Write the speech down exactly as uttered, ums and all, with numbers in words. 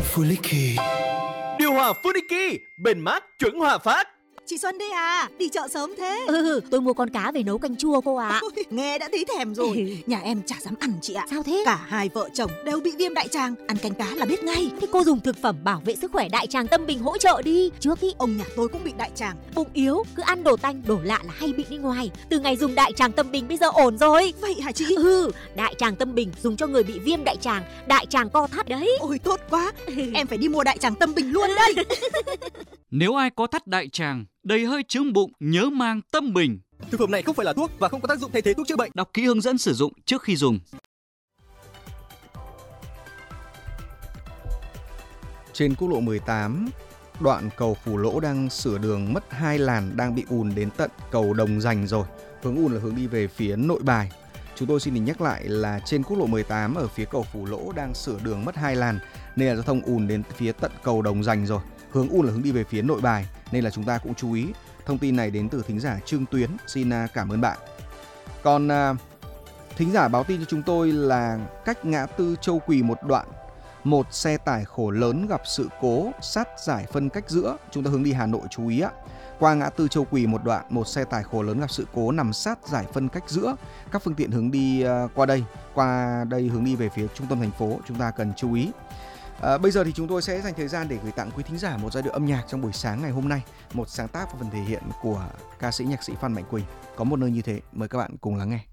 Funiki. Điều hòa Funiki, bền mát chuẩn hòa phát. Chị Xuân đây à, đi chợ sớm thế? Ừ, tôi mua con cá về nấu canh chua cô ạ. À. Ôi, nghe đã thấy thèm rồi. Nhà em chả dám ăn chị ạ. Sao thế? Cả hai vợ chồng đều bị viêm đại tràng, ăn canh cá là biết ngay. Thế cô dùng thực phẩm bảo vệ sức khỏe đại tràng Tâm Bình hỗ trợ đi. Trước ý ông nhà tôi cũng bị đại tràng. Bụng yếu, cứ ăn đồ tanh, đồ lạ là hay bị đi ngoài. Từ ngày dùng đại tràng Tâm Bình bây giờ ổn rồi. Vậy hả chị? Ừ, đại tràng Tâm Bình dùng cho người bị viêm đại tràng, đại tràng co thắt đấy. Ôi tốt quá, em phải đi mua đại tràng Tâm Bình luôn đây. Nếu ai có thắt đại tràng, đầy hơi chướng bụng, nhớ mang Tâm Bình. Thực phẩm này không phải là thuốc và không có tác dụng thay thế thuốc chữa bệnh. Đọc kỹ hướng dẫn sử dụng trước khi dùng. Trên quốc lộ mười tám, đoạn cầu Phù Lỗ đang sửa đường mất hai làn, đang bị ùn đến tận cầu Đồng Dành rồi. Hướng ùn là hướng đi về phía Nội Bài. Chúng tôi xin nhắc lại là trên quốc lộ mười tám ở phía cầu Phù Lỗ đang sửa đường mất hai làn nên là giao thông ùn đến phía tận cầu Đồng Dành rồi. Hướng ùn là hướng đi về phía Nội Bài nên là chúng ta cũng chú ý. Thông tin này đến từ thính giả Trương Tuyến, xin cảm ơn bạn. Còn à, thính giả báo tin cho chúng tôi là cách ngã tư Châu Quỳ một đoạn, một xe tải khổ lớn gặp sự cố sát giải phân cách giữa. Chúng ta hướng đi Hà Nội chú ý á. Qua ngã tư Châu Quỳ một đoạn, một xe tải khổ lớn gặp sự cố nằm sát giải phân cách giữa. Các phương tiện hướng đi uh, qua đây, qua đây hướng đi về phía trung tâm thành phố, chúng ta cần chú ý. À, bây giờ thì chúng tôi sẽ dành thời gian để gửi tặng quý thính giả một giai điệu âm nhạc trong buổi sáng ngày hôm nay, một sáng tác và phần thể hiện của ca sĩ nhạc sĩ Phan Mạnh Quỳnh. Có một nơi như thế, mời các bạn cùng lắng nghe.